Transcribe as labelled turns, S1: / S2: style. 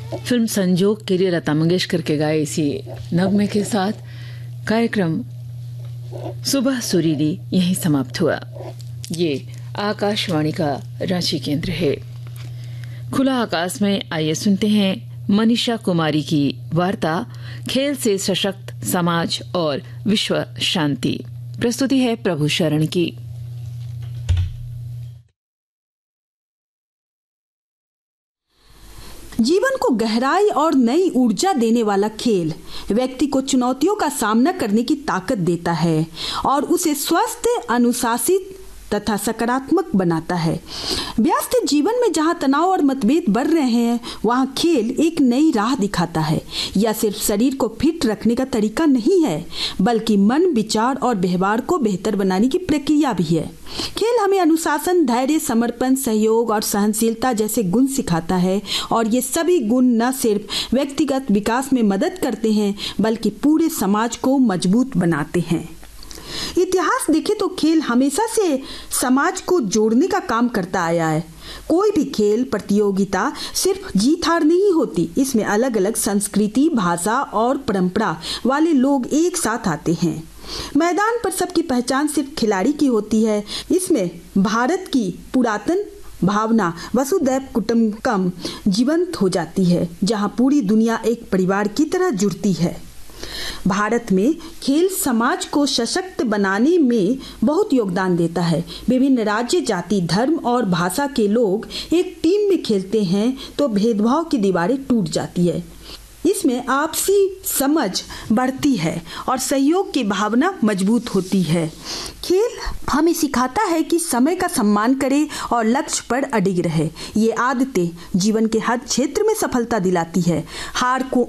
S1: Film संजोग के लिए लता मंगेशकर के गाए इसी नगमे के साथ कार्यक्रम सुबह सुरीली यहीं समाप्त हुआ। ये आकाशवाणी का रांची केंद्र है। खुला आकाश में आइए सुनते हैं मनीषा कुमारी की वार्ता खेल से सशक्त समाज और विश्व शांति। प्रस्तुति है प्रभु शरण की।
S2: जीवन को गहराई और नई ऊर्जा देने वाला खेल व्यक्ति को चुनौतियों का सामना करने की ताकत देता है और उसे स्वस्थ, अनुशासित तथा सकारात्मक बनाता है। व्यस्त जीवन में जहां तनाव और मतभेद बढ़ रहे हैं, वहां खेल एक नई राह दिखाता है। यह सिर्फ शरीर को फिट रखने का तरीका नहीं है, बल्कि मन, विचार और व्यवहार को बेहतर बनाने की प्रक्रिया भी है। खेल हमें अनुशासन, धैर्य, समर्पण, सहयोग और सहनशीलता जैसे गुण सिखाता है और ये सभी गुण न सिर्फ व्यक्तिगत विकास में मदद करते हैं, बल्कि पूरे समाज को मजबूत बनाते हैं। इतिहास देखे तो खेल हमेशा से समाज को जोड़ने का काम करता आया है। कोई भी खेल प्रतियोगिता सिर्फ जीत हार नहीं होती, इसमें अलग अलग संस्कृति, भाषा और परंपरा वाले लोग एक साथ आते हैं। मैदान पर सबकी पहचान सिर्फ खिलाड़ी की होती है। इसमें भारत की पुरातन भावना वसुधैव कुटुंबकम जीवंत हो जाती है, जहां पूरी दुनिया एक परिवार की तरह जुड़ती है। भारत में खेल समाज को सशक्त बनाने में बहुत योगदान देता है। विभिन्न राज्य, जाति, धर्म और भाषा के लोग एक टीम में खेलते हैं तो भेदभाव की दीवारें टूट जाती है। इसमें आपसी समझ बढ़ती है और सहयोग की भावना मजबूत होती है। खेल हमें सिखाता है कि समय का सम्मान करें और लक्ष्य पर अडिग रहे। ये आदतें जीवन के हर क्षेत्र में सफलता दिलाती है। हार को